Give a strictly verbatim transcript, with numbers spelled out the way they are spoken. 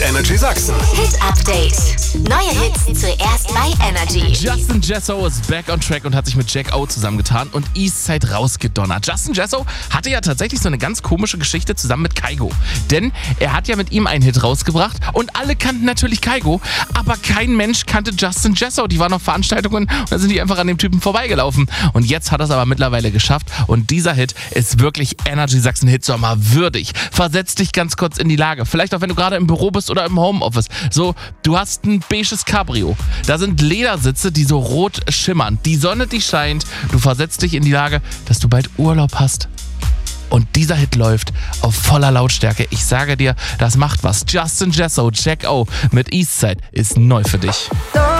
Energy Sachsen. Hit Update. Neue Hits zuerst bei Energy. Justin Jesso ist back on track und hat sich mit Jack O zusammengetan und Eastside rausgedonnert. Justin Jesso hatte ja tatsächlich so eine ganz komische Geschichte zusammen mit Kygo. Denn er hat ja mit ihm einen Hit rausgebracht und alle kannten natürlich Kygo, aber kein Mensch kannte Justin Jesso. Die waren auf Veranstaltungen und da sind die einfach an dem Typen vorbeigelaufen. Und jetzt hat er es aber mittlerweile geschafft und dieser Hit ist wirklich Energy Sachsen Hitsommer würdig. Versetz dich ganz kurz in die Lage. Vielleicht auch, wenn du gerade im Büro bist oder im Homeoffice. So, du hast ein beiges Cabrio. Da sind Ledersitze, die so rot schimmern. Die Sonne, die scheint. Du versetzt dich in die Lage, dass du bald Urlaub hast. Und dieser Hit läuft auf voller Lautstärke. Ich sage dir, das macht was. Justin Jesso, Jack O mit Eastside ist neu für dich.